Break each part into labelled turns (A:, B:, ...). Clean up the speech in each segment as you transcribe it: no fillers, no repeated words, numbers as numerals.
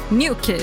A: New Kid.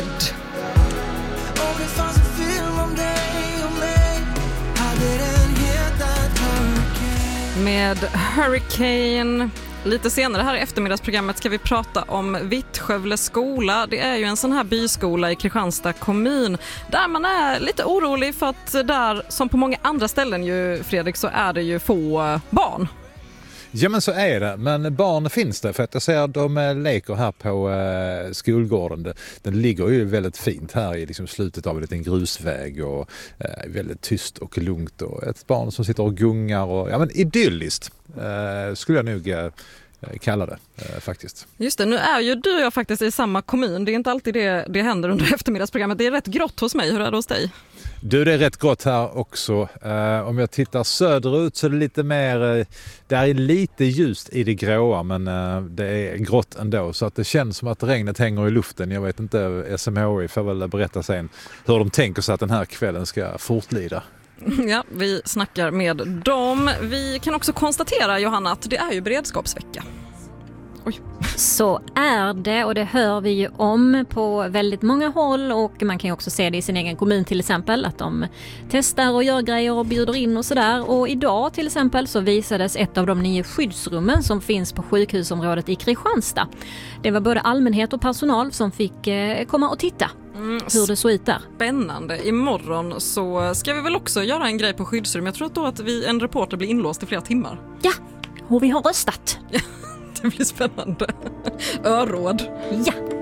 A: Med Hurricane. Lite senare här i eftermiddagsprogrammet ska vi prata om Vittskövle skola. Det är ju en sån här byskola i Kristianstad kommun där man är lite orolig för att där, som på många andra ställen ju, Fredrik, så är det ju få barn.
B: Ja, men så är det. Men barn finns det, för att jag ser att de leker här på skolgården. Den ligger ju väldigt fint här i liksom slutet av en liten grusväg och väldigt tyst och lugnt. Och ett barn som sitter och gungar och idylliskt skulle jag nog kalla det faktiskt.
A: Just det, nu är ju du och jag faktiskt i samma kommun. Det är inte alltid det händer under eftermiddagsprogrammet. Det är rätt grått hos mig. Hur är det hos dig?
B: Du, det är rätt gott här också. Om jag tittar söderut så är det lite mer, det är lite ljust i det gråa, men det är grått ändå. Så att det känns som att regnet hänger i luften. Jag vet inte, SMHI får väl berätta sen hur de tänker sig att den här kvällen ska fortlida.
A: Ja, vi snackar med dem. Vi kan också konstatera, Johanna, att det är ju beredskapsvecka. Oj.
C: Så är det, och det hör vi ju om på väldigt många håll, och man kan ju också se det i sin egen kommun till exempel, att de testar och gör grejer och bjuder in och sådär. Och idag till exempel så visades ett av de 9 skyddsrummen som finns på sjukhusområdet i Kristianstad. Det var både allmänhet och personal som fick komma och titta hur det såg ut där.
A: Spännande. Imorgon så ska vi väl också göra en grej på skyddsrum. Jag tror att då att en reporter blir inlåst i flera timmar.
C: Ja, och vi har röstat.
A: Det blir spännande. Öråd.
C: Ja.